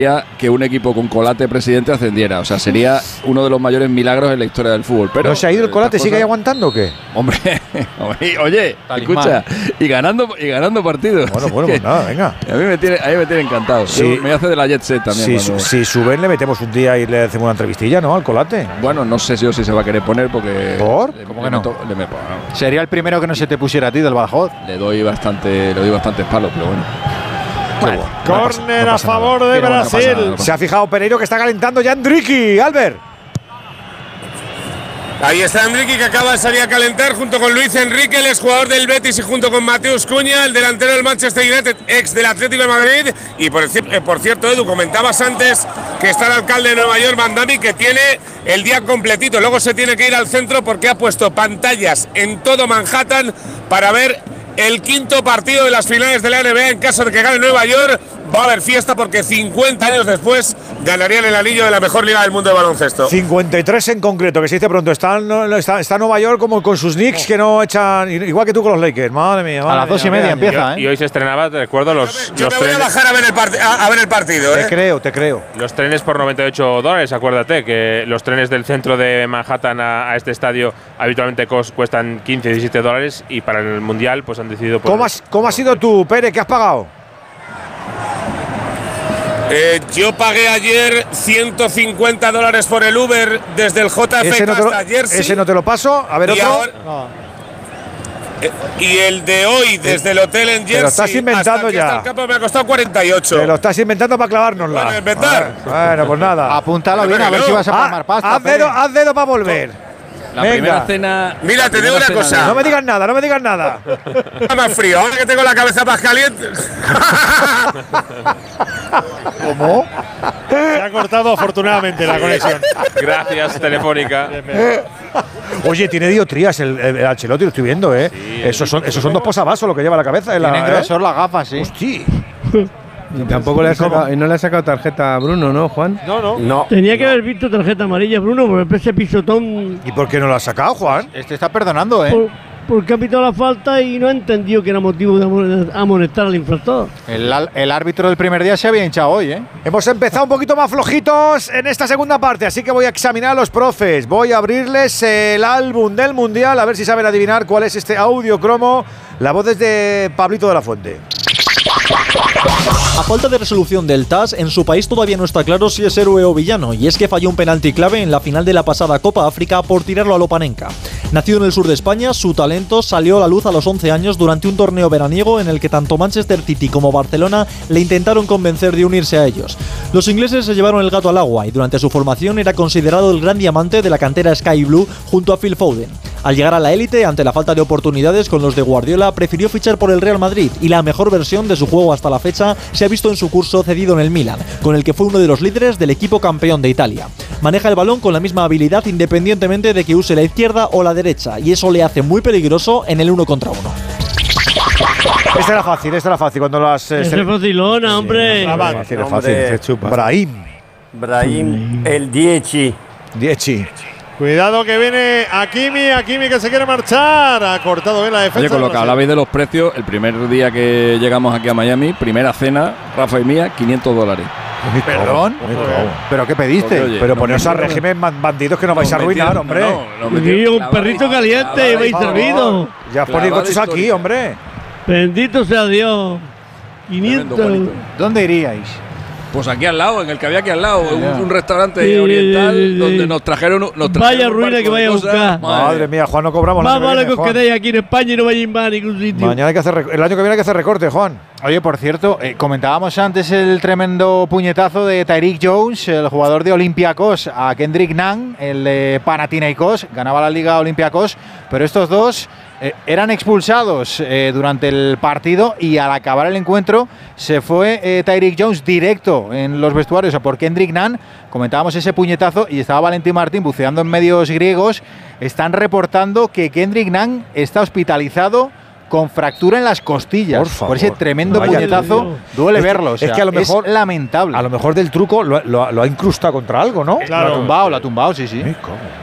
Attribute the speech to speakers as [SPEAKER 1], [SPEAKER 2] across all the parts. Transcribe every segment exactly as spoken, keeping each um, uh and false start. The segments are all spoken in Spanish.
[SPEAKER 1] que un equipo con Colate presidente ascendiera. O sea, sería uno de los mayores milagros en la historia del fútbol. Pero
[SPEAKER 2] ¿no se ha ido el Colate? ¿Sigue ahí aguantando o qué?
[SPEAKER 1] Hombre, oye, Talismán. Escucha, y ganando y ganando partidos.
[SPEAKER 2] Bueno, bueno, pues nada, venga.
[SPEAKER 1] A mí me tiene, a mí me tiene encantado. Sí. Me hace de la Jet Set también.
[SPEAKER 2] Si, cuando... si suben, le metemos un día y le hacemos una entrevistilla, ¿no? Al Colate.
[SPEAKER 1] Bueno, no sé si o si se va a querer poner porque...
[SPEAKER 2] ¿Por?
[SPEAKER 1] Le,
[SPEAKER 3] ¿Cómo
[SPEAKER 1] le
[SPEAKER 3] que no?
[SPEAKER 1] meto, le meto, no?
[SPEAKER 3] Sería el primero que no se te pusiera a ti del Badajoz.
[SPEAKER 1] Le doy bastante, le doy bastantes palos, pero bueno.
[SPEAKER 4] Bueno,
[SPEAKER 2] no
[SPEAKER 4] córner
[SPEAKER 2] no
[SPEAKER 4] a favor
[SPEAKER 2] nada.
[SPEAKER 4] de
[SPEAKER 2] no,
[SPEAKER 4] Brasil.
[SPEAKER 2] No nada, no se ha fijado Pereiro que está calentando ya Endricky, Albert.
[SPEAKER 5] Ahí está Enrique, que acaba de salir a calentar junto con Luis Enrique, el exjugador del Betis, y junto con Mateus Cunha, el delantero del Manchester United, ex del Atlético de Madrid. Y por, eh, por cierto, Edu, comentabas antes que está el alcalde de Nueva York, Mandami, que tiene el día completito. Luego se tiene que ir al centro porque ha puesto pantallas en todo Manhattan para ver el quinto partido de las finales de la N B A. En caso de que gane Nueva York, va a haber fiesta porque cincuenta años después ganarían el anillo de la mejor liga del mundo de baloncesto.
[SPEAKER 2] cincuenta y tres en concreto, que se dice pronto. Está, está, está Nueva York como con sus Knicks que no echan, igual que tú con los Lakers. Madre mía. Madre
[SPEAKER 3] a las dos y media empieza, ¿eh?
[SPEAKER 6] Y hoy se estrenaba, te recuerdo, los,
[SPEAKER 5] yo
[SPEAKER 6] los
[SPEAKER 5] me voy
[SPEAKER 6] trenes.
[SPEAKER 5] a bajar a ver el, part a, a ver el partido, ¿eh?
[SPEAKER 2] Te creo, te creo.
[SPEAKER 6] Los trenes por noventa y ocho dólares, acuérdate que los trenes del centro de Manhattan a, a este estadio habitualmente cuestan quince, diecisiete dólares y para el Mundial pues han decidido…
[SPEAKER 2] ¿Cómo, has, ¿Cómo ha sido tú, Pérez? ¿Qué has pagado?
[SPEAKER 5] Eh, yo pagué ayer ciento cincuenta dólares por el Uber desde el J F K
[SPEAKER 2] no
[SPEAKER 5] hasta Jersey.
[SPEAKER 2] Ese no te lo paso. A ver,
[SPEAKER 5] y
[SPEAKER 2] otro.
[SPEAKER 5] Ahora, no. eh, y el de hoy desde el hotel en Jersey.
[SPEAKER 2] Te lo estás inventando
[SPEAKER 5] hasta
[SPEAKER 2] ya.
[SPEAKER 5] Hasta el campo me ha costado cuarenta y ocho.
[SPEAKER 2] Te lo estás inventando para clavárnosla.
[SPEAKER 5] Bueno, inventar.
[SPEAKER 2] Bueno, bueno, pues nada.
[SPEAKER 3] Apúntalo bien, a ver
[SPEAKER 5] no.
[SPEAKER 3] si vas a palmar
[SPEAKER 2] ah,
[SPEAKER 3] pasta.
[SPEAKER 2] Haz dedo, haz dedo para volver.
[SPEAKER 1] La
[SPEAKER 2] Venga.
[SPEAKER 1] primera cena…
[SPEAKER 5] Mira, te digo una cosa.
[SPEAKER 2] No me digas nada, no me digas nada.
[SPEAKER 5] Está más frío, ahora que tengo la cabeza más caliente.
[SPEAKER 2] ¿Cómo?
[SPEAKER 4] Se ha cortado afortunadamente la conexión.
[SPEAKER 6] Gracias, Telefónica.
[SPEAKER 2] Oye, tiene diotrías el, el, el Ancelotti, lo estoy viendo, ¿eh? Sí, esos, son, esos son dos posavasos lo que lleva la cabeza.
[SPEAKER 3] Tiene
[SPEAKER 2] ¿eh?
[SPEAKER 3] grosor las gafas, sí.
[SPEAKER 2] Hostia.
[SPEAKER 7] Y tampoco le ha sacado, no le ha sacado tarjeta a Bruno, ¿no, Juan?
[SPEAKER 4] No, no.
[SPEAKER 8] no Tenía que no. haber visto tarjeta amarilla, Bruno, por ese pisotón.
[SPEAKER 2] ¿Y por qué no lo ha sacado, Juan?
[SPEAKER 3] Este está perdonando, ¿eh?
[SPEAKER 8] Por, porque ha pitado la falta y no ha entendido que era motivo de amonestar al infractor.
[SPEAKER 3] El, el árbitro del primer día se había hinchado hoy, ¿eh?
[SPEAKER 2] Hemos empezado un poquito más flojitos en esta segunda parte, así que voy a examinar a los profes. Voy a abrirles el álbum del Mundial, a ver si saben adivinar cuál es este audio cromo. La voz es de Pablito de la Fuente.
[SPEAKER 9] A falta de resolución del T A S, en su país todavía no está claro si es héroe o villano, y es que falló un penalti clave en la final de la pasada Copa África por tirarlo a Lopanenka. Nacido en el sur de España, su talento salió a la luz a los once años durante un torneo veraniego en el que tanto Manchester City como Barcelona le intentaron convencer de unirse a ellos. Los ingleses se llevaron el gato al agua y durante su formación era considerado el gran diamante de la cantera Sky Blue junto a Phil Foden. Al llegar a la élite, ante la falta de oportunidades con los de Guardiola, prefirió fichar por el Real Madrid y la mejor versión de su juego hasta la fecha se ha visto en su curso cedido en el Milan, con el que fue uno de los líderes del equipo campeón de Italia. Maneja el balón con la misma habilidad independientemente de que use la izquierda o la derecha, y eso le hace muy peligroso en el uno contra uno.
[SPEAKER 2] Esta era fácil, esta era fácil cuando las…
[SPEAKER 8] Eh, es facilona, hombre.
[SPEAKER 2] Sí, no, no, fácil, es fácil, se chupa. Brahim.
[SPEAKER 10] Brahim, el Dieci.
[SPEAKER 2] Dieci.
[SPEAKER 4] Cuidado que viene Hakimi, Hakimi que se quiere marchar. Ha cortado bien la defensa.
[SPEAKER 1] Oye, con lo que hablabais de los precios, el primer día que llegamos aquí a Miami, primera cena, Rafa y mía, quinientos dólares.
[SPEAKER 3] ¿Perdón? ¿Pero qué pediste?
[SPEAKER 2] Oye, pero no poneos a régimen bandidos que nos vais a arruinar, hombre.
[SPEAKER 8] No, no, no, un perrito caliente y vais servido.
[SPEAKER 2] Ya os ponéis coches aquí, hombre.
[SPEAKER 8] Bendito sea Dios. quinientos.
[SPEAKER 3] ¿Dónde iríais?
[SPEAKER 1] Pues aquí al lado, en el que había aquí al lado, un, un restaurante
[SPEAKER 8] sí,
[SPEAKER 1] oriental
[SPEAKER 8] sí, sí,
[SPEAKER 1] donde nos trajeron, nos trajeron
[SPEAKER 8] vaya ruina que vaya a buscar.
[SPEAKER 2] Madre, Madre mía, Juan, no cobramos
[SPEAKER 8] nada. Más vale que os
[SPEAKER 2] Juan.
[SPEAKER 8] quedéis aquí en España y no vayáis más a ningún sitio.
[SPEAKER 2] Mañana hay que hacer, el año que viene hay que hacer recorte, Juan.
[SPEAKER 3] Oye, por cierto, eh, comentábamos antes el tremendo puñetazo de Tyreek Jones, el jugador de Olympiacos, a Kendrick Nunn, el de Panathinaikos, ganaba la Liga Olympiacos, pero estos dos eh, eran expulsados eh, durante el partido y al acabar el encuentro se fue eh, Tyreek Jones directo en los vestuarios a por Kendrick Nunn. Comentábamos ese puñetazo y estaba Valentín Martín buceando en medios griegos. Están reportando que Kendrick Nunn está hospitalizado con fractura en las costillas.
[SPEAKER 2] Por favor,
[SPEAKER 3] por ese tremendo
[SPEAKER 2] no
[SPEAKER 3] puñetazo,
[SPEAKER 2] Dios.
[SPEAKER 3] duele
[SPEAKER 2] es
[SPEAKER 3] verlo.
[SPEAKER 2] Que,
[SPEAKER 3] o sea,
[SPEAKER 2] es que a lo mejor
[SPEAKER 3] es lamentable.
[SPEAKER 2] A lo mejor del truco lo, lo, lo ha incrustado contra algo, ¿no?
[SPEAKER 3] Claro. Lo ha tumbado, lo ha tumbado, sí, sí.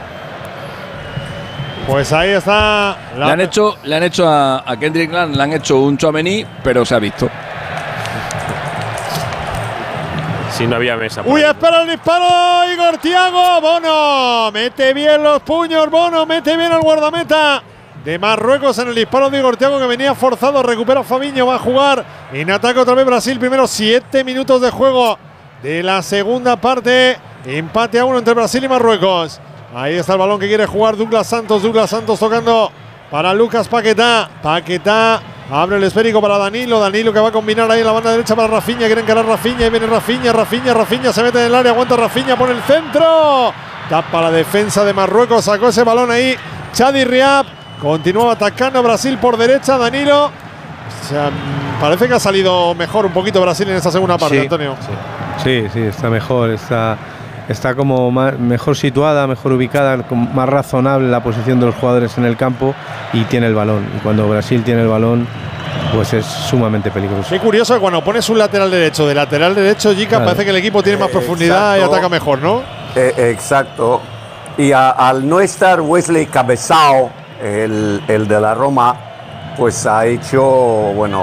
[SPEAKER 4] Pues ahí está.
[SPEAKER 1] La le han hecho, le han hecho a, a Kendrick Nunn, le han hecho un Tchouaméni, pero se ha visto.
[SPEAKER 6] Si no había mesa.
[SPEAKER 4] Uy, espera el disparo, Igor Thiago. Bono mete bien los puños, Bono mete bien al guardameta de Marruecos en el disparo de Igor Thiago, que venía forzado. Recupera Fabinho, va a jugar en ataque otra vez Brasil. Primero siete minutos de juego de la segunda parte. Empate a uno entre Brasil y Marruecos. Ahí está el balón que quiere jugar Douglas Santos. Douglas Santos tocando para Lucas Paquetá. Paquetá abre el esférico para Danilo. Danilo que va a combinar ahí en la banda derecha para Rafinha. Quiere encarar Rafinha. Y viene Rafinha. Rafinha. Rafinha se mete en el área. Aguanta Rafinha. Pone el centro. Tapa la defensa de Marruecos. Sacó ese balón ahí Chadi Riab. Continuaba atacando a Brasil por derecha. Danilo. O sea, parece que ha salido mejor un poquito Brasil en esta segunda parte,
[SPEAKER 7] sí,
[SPEAKER 4] Antonio.
[SPEAKER 7] Sí, sí, está mejor. Está, está como más, mejor situada, mejor ubicada, más razonable la posición de los jugadores en el campo y tiene el balón. Y cuando Brasil tiene el balón, pues es sumamente peligroso.
[SPEAKER 4] Qué curioso que cuando pones un lateral derecho de lateral derecho, Jica, claro, parece que el equipo tiene más profundidad
[SPEAKER 10] exacto,
[SPEAKER 4] y ataca mejor, ¿no?
[SPEAKER 10] Eh, exacto. Y a, al no estar Wesley Cabezao, el, el de la Roma, pues ha hecho, bueno,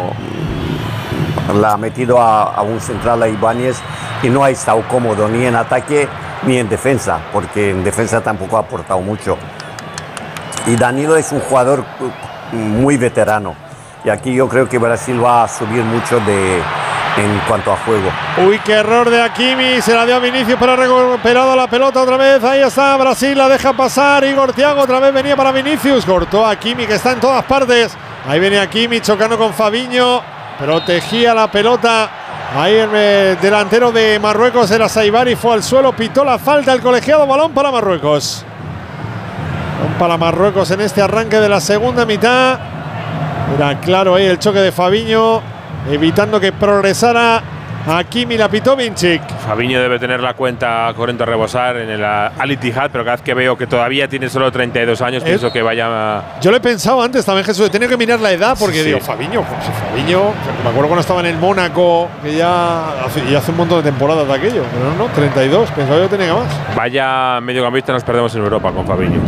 [SPEAKER 10] la ha metido a, a un central, a Ibáñez, y no ha estado cómodo ni en ataque ni en defensa, porque en defensa tampoco ha aportado mucho. Y Danilo es un jugador muy veterano, y aquí yo creo que Brasil va a subir mucho de, en cuanto a juego.
[SPEAKER 4] Uy, qué error de Hakimi, se la dio a Vinicius, pero ha recuperado la pelota otra vez. Ahí está Brasil, la deja pasar. Igor Thiago otra vez venía para Vinicius, cortó a Hakimi, que está en todas partes. Ahí viene Hakimi chocando con Fabinho, protegía la pelota. Ahí el delantero de Marruecos era Saibari, fue al suelo, pitó la falta el colegiado. Balón para Marruecos. Balón para Marruecos en este arranque de la segunda mitad. Era claro ahí el choque de Fabinho, evitando que progresara Hakimi, la pitó Vinicic.
[SPEAKER 6] Fabinho debe tener la cuenta corriente a rebosar en el Al Ittihad, pero cada vez que veo que todavía tiene solo treinta y dos años, ¿Eh? pienso que vaya a…
[SPEAKER 4] Yo lo he pensado antes también, Jesús, he tenido que mirar la edad, porque sí, digo, sí. Fabinho, pues Fabinho, me acuerdo cuando estaba en el Mónaco, que ya hace, ya hace un montón de temporadas de aquello, pero no, no, treinta y dos, pensaba yo que tenía más.
[SPEAKER 6] Vaya mediocampista nos perdemos en Europa con Fabinho.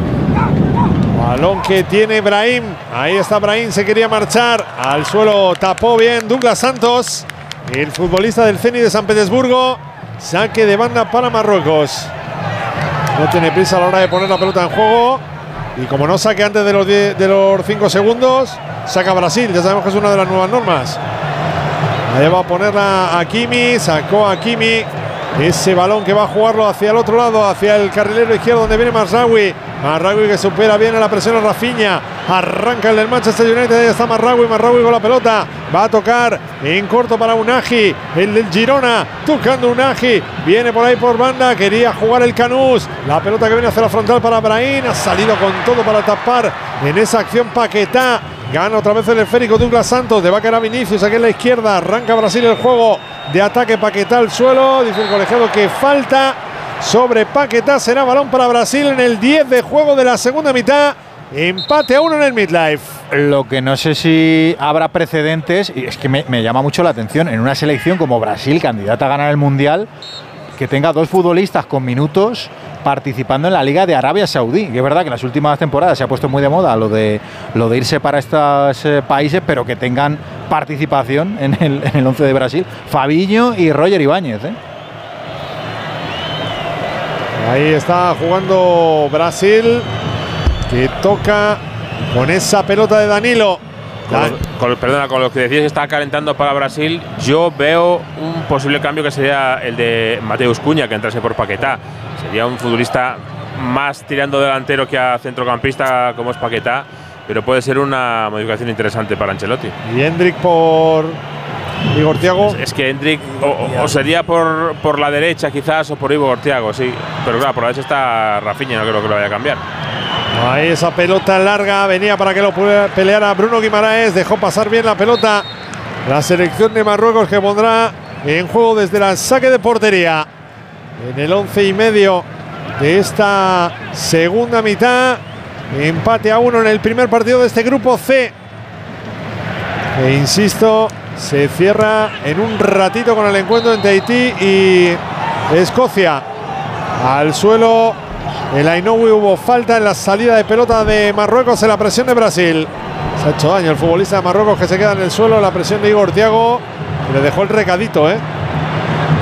[SPEAKER 4] Balón que tiene Brahim. Ahí está Brahim, se quería marchar. Al suelo tapó bien Douglas Santos, el futbolista del Zenit de San Petersburgo. Saque de banda para Marruecos. No tiene prisa a la hora de poner la pelota en juego. Y como no saque antes de los, diez, de los cinco segundos, saca Brasil. Ya sabemos que es una de las nuevas normas. Ahí va a ponerla Hakimi. Sacó a Hakimi. Ese balón que va a jugarlo hacia el otro lado, hacia el carrilero izquierdo donde viene Mazraoui. Mazraoui que supera bien a la presión a Rafinha. Arranca el del Manchester United. Ahí está Mazraoui. Mazraoui con la pelota. Va a tocar en corto para Unagi. El del Girona. Tocando Unagi. Viene por ahí por banda. Quería jugar el Canús. La pelota que viene hacia la frontal para Brahim. Ha salido con todo para tapar en esa acción Paquetá. Gana otra vez el esférico Douglas Santos. De va a caer a Vinicius aquí en la izquierda. Arranca Brasil el juego de ataque. Paquetá al suelo. Dice el colegiado que falta sobre Paquetá. Será balón para Brasil en el diez de juego de la segunda mitad. Empate a uno en el midlife.
[SPEAKER 3] Lo que no sé si habrá precedentes, y es que me, me llama mucho la atención, en una selección como Brasil, candidata a ganar el Mundial, que tenga dos futbolistas con minutos participando en la Liga de Arabia Saudí. Que es verdad que en las últimas temporadas se ha puesto muy de moda lo de, lo de irse para estos eh, países, pero que tengan participación en el, en el once de Brasil. Fabinho y Roger Ibáñez, ¿eh?
[SPEAKER 4] Ahí está jugando Brasil, que toca con esa pelota de Danilo.
[SPEAKER 6] Con, con, perdona, con lo que decías que está calentando para Brasil, yo veo un posible cambio que sería el de Mateus Cunha, que entrase por Paquetá. Sería un futbolista más tirando delantero que a centrocampista como es Paquetá, pero puede ser una modificación interesante para Ancelotti.
[SPEAKER 4] Y Hendrik por Igor Thiago.
[SPEAKER 6] Es, es que Hendrik o, o sería por, por la derecha quizás o por Igor Thiago, sí. Pero claro, por la derecha está Rafinha, no creo que lo vaya a cambiar.
[SPEAKER 4] Ahí esa pelota larga venía para que lo peleara Bruno Guimaraes. Dejó pasar bien la pelota la selección de Marruecos, que pondrá en juego desde el saque de portería en el once y medio de esta segunda mitad. Empate a uno en el primer partido de este grupo C. E insisto, se cierra en un ratito con el encuentro entre Haití y Escocia. Al suelo el Ainoui, hubo falta en la salida de pelota de Marruecos en la presión de Brasil. Se ha hecho daño el futbolista de Marruecos, que se queda en el suelo. La presión de Igor Thiago, le dejó el recadito, ¿eh?